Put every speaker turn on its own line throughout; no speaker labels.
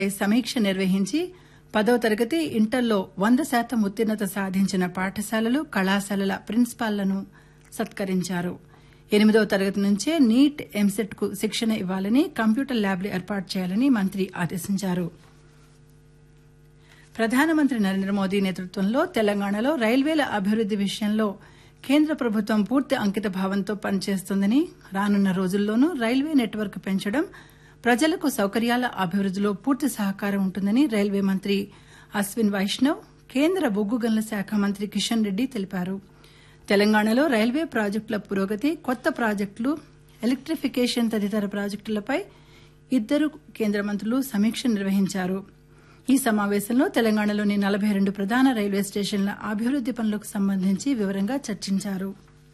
సమీక్ష నిర్వహించి 10వ తరగతి ఇంటర్లో 100% ఉత్తీర్ణత సాధించిన పాఠశాలలు కళాశాలల ప్రిన్సిపాల్లను సత్కరించారు. 8వ తరగతి నుంచే నీట్ ఎంసెట్ కు శిక్షణ ఇవ్వాలని కంప్యూటర్ ల్యాబ్లు ఏర్పాటు చేయాలని మంత్రి ఆదేశించారు. ప్రధానమంత్రి నరేంద్ర మోదీ నేతృత్వంలో తెలంగాణలో రైల్వేల అభివృద్ది విషయంలో కేంద్ర ప్రభుత్వం పూర్తి అంకిత భావంతో పనిచేస్తోందని, రానున్న రోజుల్లోనూ రైల్వే నెట్వర్క్ పెంచడం, ప్రజలకు సౌకర్యాల అభివృద్దిలో పూర్తి సహకారం ఉంటుందని రైల్వే మంత్రి అశ్విన్ వైష్ణవ్, కేంద్ర బొగ్గు గనుల శాఖ మంత్రి కిషన్ రెడ్డి తెలిపారు. తెలంగాణలో రైల్వే ప్రాజెక్టుల పురోగతి, కొత్త ప్రాజెక్టులు, ఎలక్టిఫికేషన్ తదితర ప్రాజెక్టులపై ఇద్దరు కేంద్ర మంత్రులు సమీక్ష నిర్వహించారు. ఈ సమావేశంలో తెలంగాణలోని 42 ప్రధాన రైల్వే స్టేషన్ల అభివృద్ది పనులకు సంబంధించి వివరంగా చర్చించారు.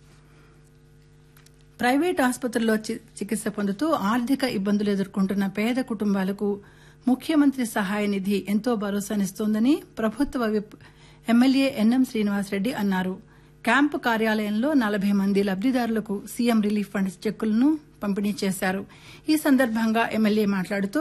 ప్రైవేటు ఆసుపత్రుల్లో చికిత్స పొందుతూ ఆర్థిక ఇబ్బందులు ఎదుర్కొంటున్న పేద కుటుంబాలకు ముఖ్యమంత్రి సహాయ నిధి ఎంతో భరోసానిస్తోందని ప్రభుత్వ విప్ ఎమ్మెల్యే ఎన్ఎం శ్రీనివాసరెడ్డి అన్నారు. క్యాంపు కార్యాలయంలో 40 మంది లబ్దిదారులకు సీఎం రిలీఫ్ ఫండ్ చెక్కులను పంపిణీ చేశారు. ఈ సందర్భంగా ఎమ్మెల్యే మాట్లాడుతూ,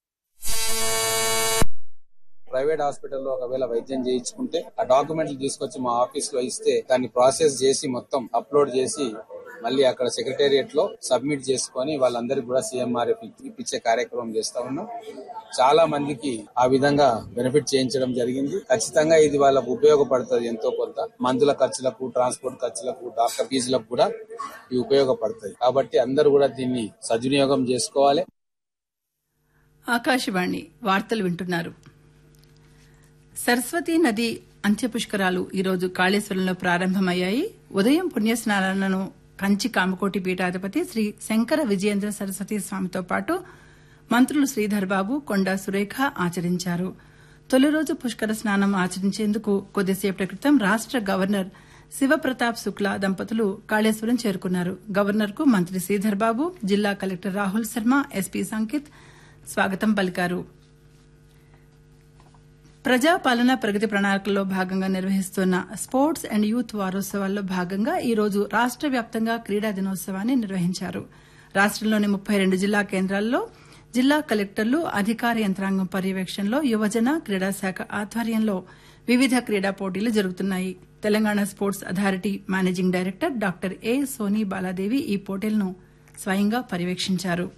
ప్రైవేట్ హాస్పిటల్లో ఒకవేళ వైద్యం చేయించుకుంటే ఆ డాక్యుమెంట్లు తీసుకొచ్చి మా ఆఫీస్ లో ఇస్తే దాన్ని ప్రాసెస్ చేసి మొత్తం అప్లోడ్ చేసి మళ్ళీ అక్కడ సెక్రటేరియట్ లో సబ్మిట్ చేసుకుని వాళ్ళందరికీ కూడా సీఎంఆర్ఎఫ్ ఇప్పించే కార్యక్రమం చేస్తా ఉన్నాం. చాలా మందికి ఆ విధంగా బెనిఫిట్ చేయించడం జరిగింది. ఖచ్చితంగా ఇది వాళ్ళకు ఉపయోగపడుతుంది. ఎంతో కొంత మందుల ఖర్చులకు, ట్రాన్స్పోర్ట్ ఖర్చులకు, డాక్టర్ ఫీజులకు కూడా ఇది ఉపయోగపడుతుంది. కాబట్టి అందరూ కూడా దీన్ని సద్వినియోగం చేసుకోవాలి.
ఆకాశవాణి వార్తలు వింటున్నారు. సరస్వతీ నది అంత్యపుష్కరాలు ఈరోజు కాళేశ్వరంలో ప్రారంభమయ్యాయి. ఉదయం పుణ్యస్నానాలను కంచి కామకోటి పీఠాధిపతి శ్రీ శంకర విజయేంద్ర సరస్వతీ స్వామితో పాటు మంత్రులు శ్రీధర్ బాబు, కొండా సురేఖ ఆచరించారు. తొలి రోజు పుష్కర స్నానం ఆచరించేందుకు కొద్దిసేపటి క్రితం రాష్ట గవర్నర్ శివప్రతాప్ శుక్లా దంపతులు కాళేశ్వరం చేరుకున్నారు. గవర్నర్ కు మంత్రి శ్రీధర్ బాబు, జిల్లా కలెక్టర్ రాహుల్ శర్మ, ఎస్పీ సంకిత్ స్వాగతం పలికారు. ప్రజాపాలన ప్రగతి ప్రణాళికలో భాగంగా నిర్వహిస్తున్న స్పోర్ట్స్ అండ్ యూత్ వారోత్సవాల్లో భాగంగా ఈ రోజు రాష్ట వ్యాప్తంగా క్రీడా దినోత్సవాన్ని నిర్వహించారు. రాష్టంలోని 32 జిల్లా కేంద్రాల్లో జిల్లా కలెక్టర్లు, అధికార యంత్రాంగం పర్యవేక్షణలో యువజన క్రీడా శాఖ ఆధ్వర్యంలో వివిధ క్రీడా పోటీలు జరుగుతున్నాయి. Telangana sports authority managing director doctor ఏ సోనీ బాలాదేవి ఈ పోటీలను స్వయంగా పర్యవేక్షించారు.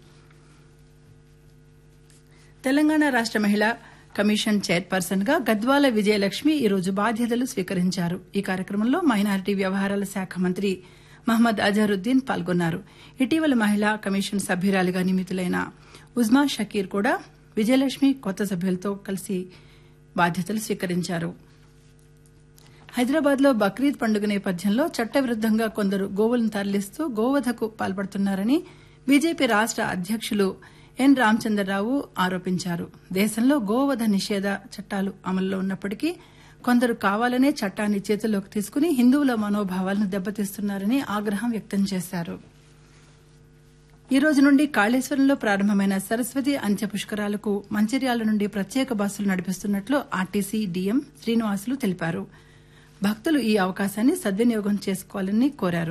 తెలంగాణ రాష్ట మహిళా కమిషన్ చైర్పర్సన్ గా గద్వాల విజయలక్ష్మి ఈరోజు బాధ్యతలు స్వీకరించారు. ఈ కార్యక్రమంలో మైనారిటీ వ్యవహారాల శాఖ మంత్రి మహ్మద్ అజహరుద్దీన్ పాల్గొన్నారు. ఇటీవల మహిళా కమిషన్ సభ్యురాలిగా నియమితులైన ఉజ్మా షకీర్ కూడా విజయలక్ష్మి కొత్త సభ్యులతో కలిసి బాధ్యతలు స్వీకరించారు. హైదరాబాద్ లో బక్రీద్ పండుగ నేపథ్యంలో చట్టవిరుద్దంగా కొందరు గోవులను తరలిస్తూ గోవధకు పాల్పడుతున్నారని బీజేపీ రాష్ట అధ్యకులు ఎన్ రామచంద్రరావు ఆరోపించారు. దేశంలో గోవధ నిషేధ చట్టాలు అమల్లో ఉన్నప్పటికీ కొందరు కావాలనే చట్టాన్ని చేతుల్లోకి తీసుకుని హిందువుల మనోభావాలను దెబ్బతీస్తున్నారని ఆగ్రహం వ్యక్తం చేశారు. ఈ రోజు నుండి కాళేశ్వరంలో ప్రారంభమైన సరస్వతి అంత్యపుష్కరాలకు మంచిర్యాల నుండి ప్రత్యేక బస్సులు నడిపిస్తున్నట్లు ఆర్టీసీ డీఎం శ్రీనివాసులు తెలిపారు. భక్తులు ఈ అవకాశాన్ని సద్వినియోగం చేసుకోవాలని కోరారు.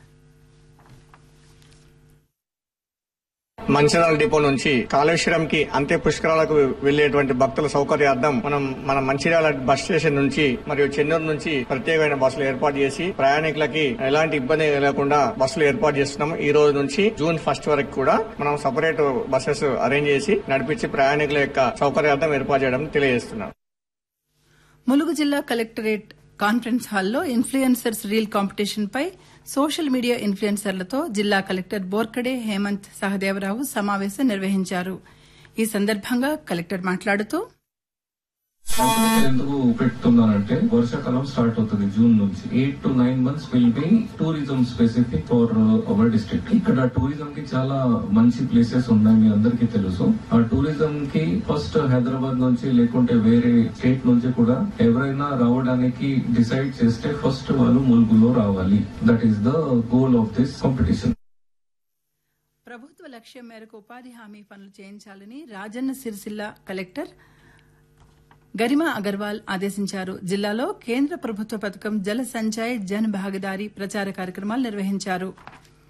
మంచిర్యాల డిపో నుంచి కాళేశ్వరంకి అంత్య పుష్కరాలకు వెళ్లేటువంటి భక్తుల సౌకర్యార్థం మన మంచిర్యాల బస్ స్టేషన్ నుంచి మరియు చెన్నూరు నుంచి ప్రత్యేకమైన బస్సులు ఏర్పాటు చేసి ప్రయాణికులకి ఎలాంటి ఇబ్బంది లేకుండా బస్సులు ఏర్పాటు చేస్తున్నాం. ఈ రోజు నుంచి జూన్ 1 వరకు కూడా మనం సపరేట్ బస్సెస్ అరేంజ్ చేసి నడిపించి ప్రయాణికుల యొక్క సౌకర్యార్థం ఏర్పాటు చేయడం తెలియజేస్తున్నాం.
ములుగు జిల్లా కలెక్టరేట్ కాన్ఫరెన్స్ హాల్లో ఇన్ఫ్లుయెన్సర్స్ రీల్ కాంపిటీషన్ పై సోషల్ మీడియా ఇన్ఫ్లుయెన్సర్లతో జిల్లా కలెక్టర్ బోర్కడే హేమంత్ సహదేవరావు సమావేశం నిర్వహించారు. ఈ సందర్భంగా కలెక్టర్ మాట్లాడుతూ,
ఎందుకు పెట్టుతున్నానంటే వర్షాకాలం స్టార్ట్ అవుతుంది జూన్ నుంచి 8 to 9 months will be tourism specific for our district. ఇక్కడ టూరిజం కి చాలా మంచి ప్లేసెస్ ఉన్నాయి, మీ అందరికీ తెలుసు. ఆ టూరిజం కి ఫస్ట్ హైదరాబాద్ నుంచి లేకుంటే వేరే స్టేట్ నుంచి కూడా ఎవరైనా రావడానికి డిసైడ్ చేస్తే ఫస్ట్ వాళ్ళు ములుగులో రావాలి. That is the goal of this competition.
ప్రభుత్వ లక్ష్యం మేరకు ఉపాధి హామీ పనులు చేయించాలని రాజన్న సిరిసిల్ల కలెక్టర్ గరిమా అగర్వాల్ ఆదేశించారు. జిల్లాలో కేంద్ర ప్రభుత్వ పథకం జల సంచయ్ జన్ భాగీదారీ ప్రచార కార్యక్రమాలు నిర్వహించారు.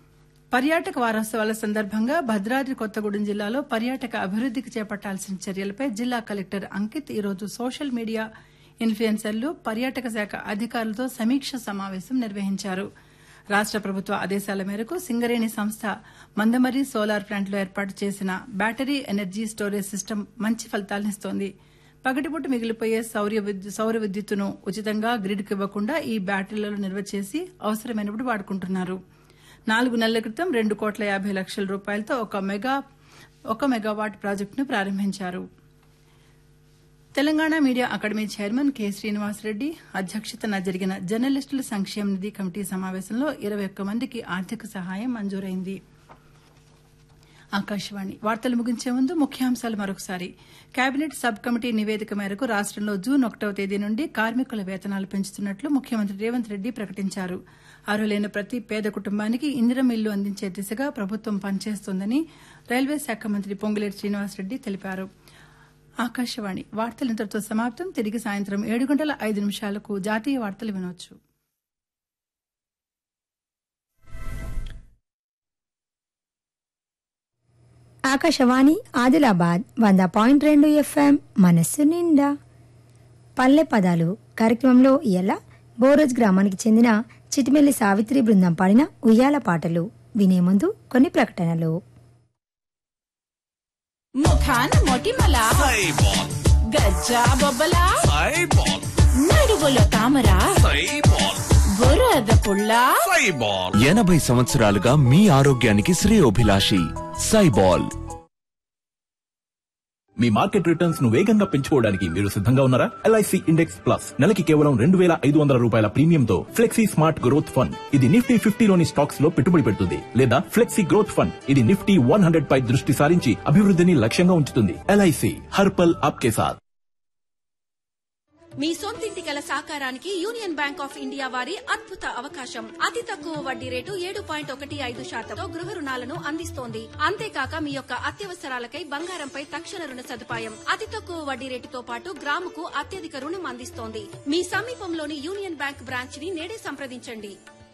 పర్యాటక వారోత్సవాల సందర్భంగా భద్రాద్రి కొత్తగూడెం జిల్లాలో పర్యాటక అభివృద్దికి చేపట్టాల్సిన చర్యలపై జిల్లా కలెక్టర్ అంకిత్ ఈరోజు సోషల్ మీడియా ఇన్ఫ్లుయెన్సర్లు పర్యాటక శాఖ అధికారులతో సమీక్ష సమావేశం నిర్వహించారు. రాష్ట ప్రభుత్వ ఆదేశాల మేరకు సింగరేణి సంస్థ మందమర్రి సోలార్ ప్లాంట్లో ఏర్పాటు చేసిన బ్యాటరీ ఎనర్జీ స్టోరేజ్ సిస్టమ్ మంచి ఫలితాలనిస్తోంది. పగటిపూట మిగిలిపోయే సౌర విద్యుత్తును ఉచితంగా గ్రిడ్కు ఇవ్వకుండా ఈ బ్యాటరీలలో నిల్వ చేసి అవసరమైనప్పుడు వాడుకుంటున్నారు. 4 నెలల క్రితం 2,50,00,000 రూపాయలతో ఒక మెగావాట్ ప్రాజెక్టును ప్రారంభించారు. Telangana media academy chairman K Srinivasa Reddy అధ్యక్షతన జరిగిన జర్నలిస్టుల సంక్షేమ నిధి కమిటీ సమావేశంలో 21 మందికి ఆర్థిక సహాయం మంజూరైంది. ఆకాశవాణి వార్తలు ముగించే ముందు ముఖ్యాంశాలు మరొకసారి. కేబినెట్ సబ్ కమిటీ నివేదిక మేరకు రాష్టంలో జూన్ 1వ తేదీ నుండి కార్మికుల వేతనాలు పెంచుతున్నట్లు ముఖ్యమంత్రి రేవంత్ రెడ్డి ప్రకటించారు. అర్హులైన ప్రతి పేద కుటుంబానికి ఇందిరమ్మ ఇల్లు అందించే దిశగా ప్రభుత్వం పనిచేస్తోందని రైల్వే శాఖ మంత్రి పొంగులేటి శ్రీనివాసరెడ్డి తెలిపారు. ఆకాశవాణి వార్తలు ఇంతటితో సమాప్తం. తిరిగి సాయంత్రం 7:05 జాతీయ వార్తలు వినవచ్చు.
ఆకాశవాణి ఆదిలాబాద్ 100.2 FM మనస్సు నిండా. పల్లె పదాలు కార్యక్రమంలో ఇలా బోరోజ్ గ్రామానికి చెందిన చిటిమెల్లి సావిత్రి బృందం పాడిన ఉయ్యాల పాటలు వినే ముందు కొన్ని ప్రకటనలు.
ముఖాన మొటిమల గజ్జా బొబ్బల నడువులో తామర బురద పుల్ల
80 సంవత్సరాలుగా మీ ఆరోగ్యానికి శ్రేయోభిలాషి సైబాల్.
మీ మార్కెట్ రిటర్న్స్ ను వేగంగా పెంచుకోవడానికి మీరు సిద్ధంగా ఉన్నారా? LIC ఇండెక్స్ ప్లస్ నెలకి కేవలం 2,500 రూపాయల ప్రీమియంతో ఫ్లెక్సీ స్మార్ట్ గ్రోత్ ఫండ్. ఇది నిఫ్టీ 50లోని స్టాక్స్ లో పెట్టుబడి పెడుతుంది. లేదా ఫ్లెక్సీ గ్రోత్ ఫండ్, ఇది నిఫ్టీ 100 పై దృష్టి సారించి అభివృద్ధిని లక్ష్యంగా ఉంచుతుంది. LIC హర్పల్ ఆప్కే సాథ్.
మీ సొంతింటి కల సాకారానికి యూనియన్ బ్యాంక్ ఆఫ్ ఇండియా వారి అద్భుత అవకాశం. అతి తక్కువ వడ్డీ రేటు 7.15% గృహ రుణాలను అందిస్తోంది. అంతేకాక మీ యొక్క అత్యవసరాలకై బంగారంపై తక్షణ రుణ సదుపాయం. అతి తక్కువ వడ్డీ రేటుతో పాటు గ్రాముకు అత్యధిక రుణం అందిస్తోంది. మీ సమీపంలోని యూనియన్ బ్యాంక్ బ్రాంచ్ ని నేడే సంప్రదించండి.